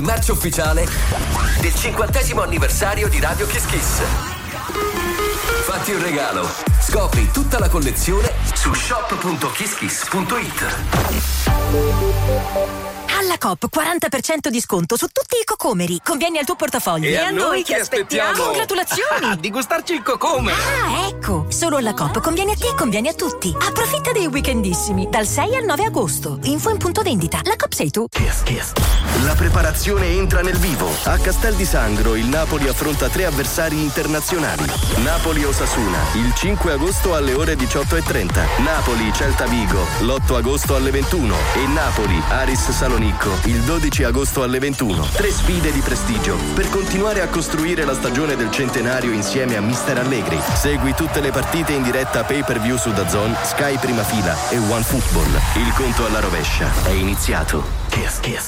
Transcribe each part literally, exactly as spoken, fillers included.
Merch ufficiale del cinquantesimo anniversario di Radio Kiss Kiss. Fatti un regalo. Scopri tutta la collezione su shop punto kiss kiss punto it. Alla Coop quaranta per cento di sconto su tutti i cocomeri. Conviene al tuo portafoglio. E, e a noi che aspettiamo? Congratulazioni! Di gustarci il cocome. Ah, ecco. Solo alla Coop conviene a te e conviene a tutti. Approfitta dei weekendissimi dal sei al nove agosto. Info in punto vendita. La Coop sei tu. Kiss, kiss. La preparazione entra nel vivo. A Castel di Sangro il Napoli affronta tre avversari internazionali. Napoli-Osasuna il cinque agosto alle ore diciotto e trenta. Napoli-Celta Vigo l'otto agosto alle ventuno. E Napoli-Aris Salonicco il dodici agosto alle ventuno. Tre sfide di prestigio per continuare a costruire la stagione del centenario insieme a mister Allegri. Segui tutte le partite in diretta pay per view su DAZN, Sky Prima Fila e OneFootball. Il conto alla rovescia è iniziato. Kiss, kiss.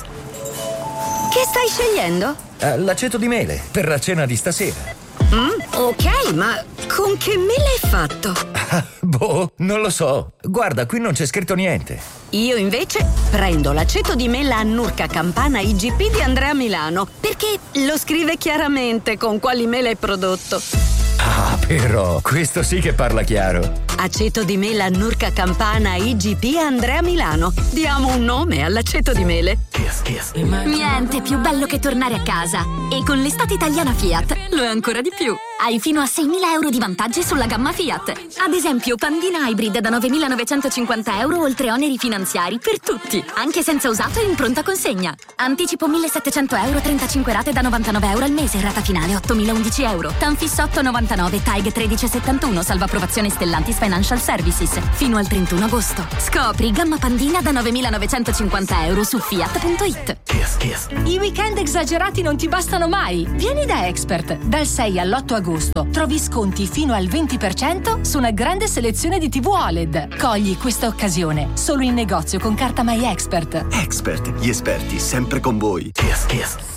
Che stai scegliendo? Eh, l'aceto di mele per la cena di stasera. Mm, ok, ma con che mele è fatto? Ah, boh, non lo so. Guarda, qui non c'è scritto niente. Io invece prendo l'aceto di mela Annurca Campana I G P di Andrea Milano, perché lo scrive chiaramente con quali mele è prodotto. Ah, però, questo sì che parla chiaro. Aceto di mela Annurca Campana I G P Andrea Milano. Diamo un nome all'aceto di mele. Kiss, kiss. Niente più bello che tornare a casa. E con l'estate italiana Fiat lo è ancora di più. Hai fino a seimila euro di vantaggi sulla gamma Fiat. Ad esempio, Pandina Hybrid da novemilanovecentocinquanta euro oltre oneri finanziari per tutti, anche senza usato e in pronta consegna. Anticipo millesettecento euro, trentacinque rate da novantanove euro al mese, rata finale ottomilaundici euro. Tanfis otto novantanove, Taig tredici settantuno, salvo approvazione Stellantis Financial Services. Fino al trentuno agosto. Scopri gamma Pandina da novemilanovecentocinquanta euro su fiat punto it. Kiss, kiss. I weekend esagerati non ti bastano mai. Vieni da Expert. Dal sei all'otto agosto trovi sconti fino al venti per cento su una grande selezione di tivù O L E D. Cogli questa occasione solo in negozio con carta My Expert. Expert, gli esperti sempre con voi. Kiss, kiss.